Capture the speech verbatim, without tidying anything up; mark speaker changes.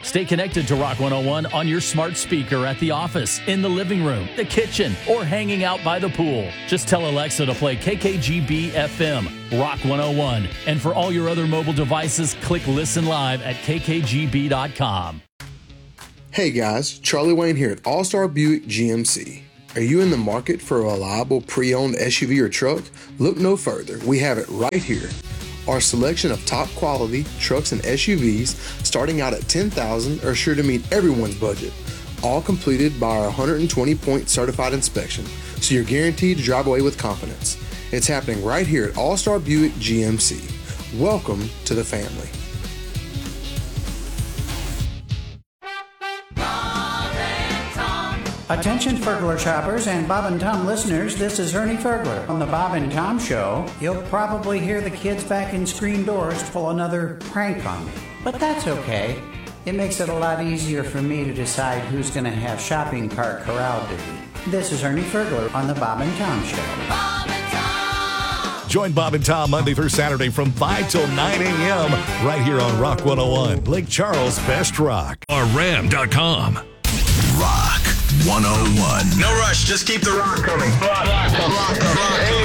Speaker 1: Stay connected to Rock one oh one on your smart speaker at the office, in the living room, the kitchen, or hanging out by the pool. Just tell Alexa to play K K G B F M, Rock one oh one. And for all your other mobile devices, click Listen Live at K K G B dot com.
Speaker 2: Hey guys, Charlie Wayne here at All-Star Buick G M C. Are you in the market for a reliable pre-owned S U V or truck? Look no further. We have it right here. Our selection of top quality trucks and S U Vs starting out at ten thousand dollars are sure to meet everyone's budget. All completed by our one hundred twenty point certified inspection, so you're guaranteed to drive away with confidence. It's happening right here at All-Star Buick G M C. Welcome to the family.
Speaker 3: Attention Fergler shoppers and Bob and Tom listeners, this is Ernie Fergler. On the Bob and Tom Show, you'll probably hear the kids back in screen doors pull another prank on me. But that's okay. It makes it a lot easier for me to decide who's going to have shopping cart corral duty. This is Ernie Fergler on the Bob and Tom Show.
Speaker 4: Bob and Tom!
Speaker 5: Join Bob and Tom Monday through Saturday from five till nine a.m. right here on Rock one oh one, Lake Charles' best rock.
Speaker 6: R ram dot com.
Speaker 7: Rock one oh one.
Speaker 8: No rush, just keep the rock coming. Rock, rock, rock, rock.